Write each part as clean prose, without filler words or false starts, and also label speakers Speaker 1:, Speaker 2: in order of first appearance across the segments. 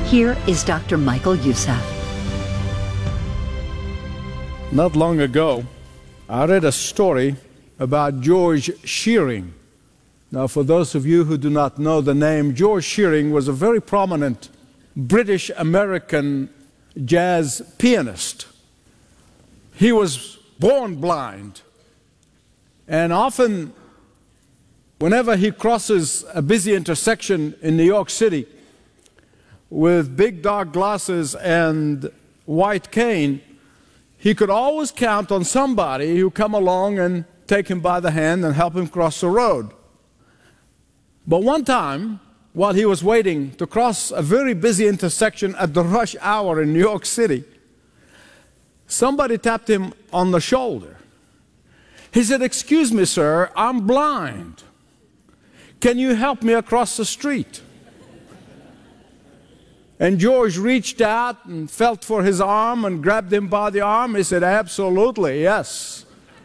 Speaker 1: Here is Dr. Michael Youssef.
Speaker 2: Not long ago, I read a story about George Shearing. Now, for those of you who do not know the name, George Shearing was a very prominent British-American jazz pianist. He was born blind, and often, whenever he crosses a busy intersection in New York City with big dark glasses and white cane, he could always count on somebody who come along and take him by the hand and help him cross the road. But one time, while he was waiting to cross a very busy intersection at the rush hour in New York City, somebody tapped him on the shoulder. He said, "Excuse me, sir, I'm blind. Can you help me across the street?" And George reached out and felt for his arm and grabbed him by the arm. He said, "Absolutely, yes."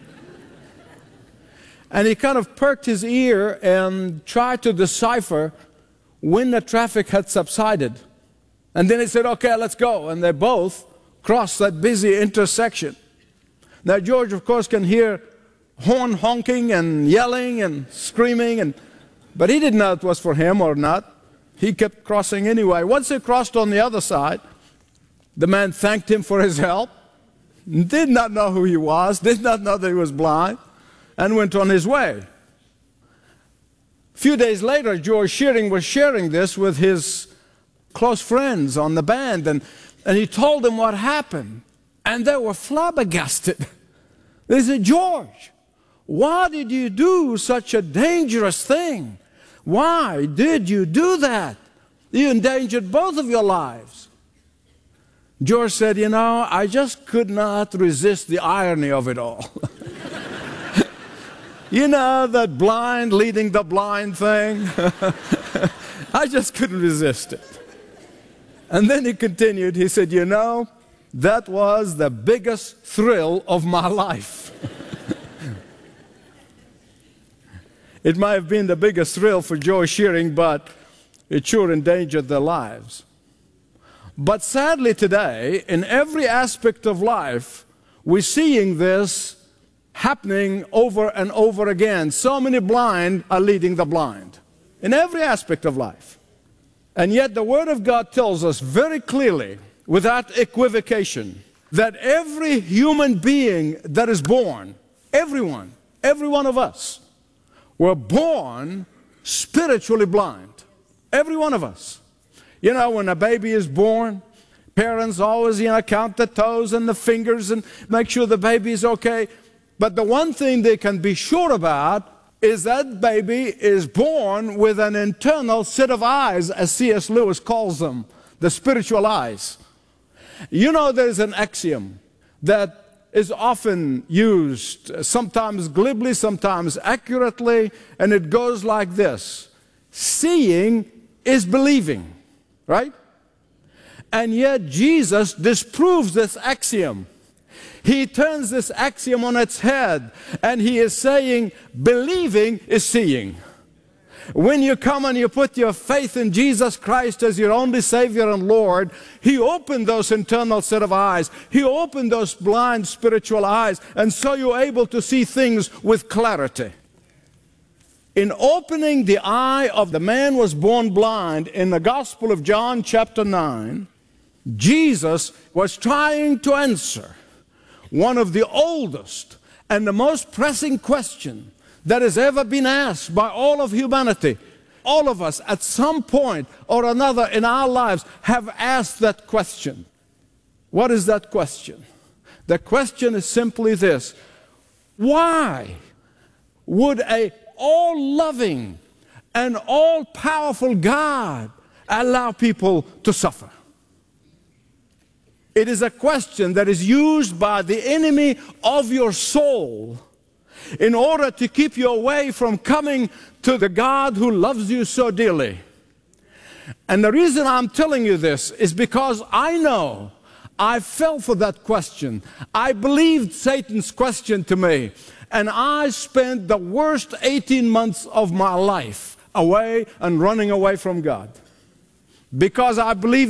Speaker 2: And he kind of perked his ear and tried to decipher when the traffic had subsided. And then he said, "Okay, let's go." And they both crossed that busy intersection. Now, George, of course, can hear horn honking and yelling and screaming, but he didn't know it was for him or not. He kept crossing anyway. Once he crossed on the other side, the man thanked him for his help, did not know who he was, did not know that he was blind, and went on his way. A few days later, George Shearing was sharing this with his close friends on the band, and he told them what happened, and they were flabbergasted. They said, "George, why did you do such a dangerous thing? Why did you do that? You endangered both of your lives." George said, "I just could not resist the irony of it all." That blind leading the blind thing. I just couldn't resist it. And then he continued, he said, "That was the biggest thrill of my life." It might have been the biggest thrill for George Shearing, but it sure endangered their lives. But sadly today, in every aspect of life, we're seeing this happening over and over again. So many blind are leading the blind in every aspect of life. And yet the Word of God tells us very clearly, without equivocation, that every human being that is born, every one of us, were born spiritually blind. Every one of us. When a baby is born, parents always, count the toes and the fingers and make sure the baby is okay. But the one thing they can be sure about is that baby is born with an internal set of eyes, as C.S. Lewis calls them, the spiritual eyes. There's an axiom that is often used, sometimes glibly, sometimes accurately, and it goes like this: seeing is believing, right? And yet Jesus disproves this axiom. He turns this axiom on its head, and he is saying believing is seeing. When you come and you put your faith in Jesus Christ as your only Savior and Lord, He opened those internal set of eyes. He opened those blind spiritual eyes, and so you're able to see things with clarity. In opening the eye of the man who was born blind in the Gospel of John chapter 9, Jesus was trying to answer one of the oldest and the most pressing questions that has ever been asked by all of humanity. All of us at some point or another in our lives have asked that question. What is that question? The question is simply this: why would a all-loving and all-powerful God allow people to suffer? It is a question that is used by the enemy of your soul in order to keep you away from coming to the God who loves you so dearly. And the reason I'm telling you this is because I know I fell for that question. I believed Satan's question to me, and I spent the worst 18 months of my life away and running away from God because I believed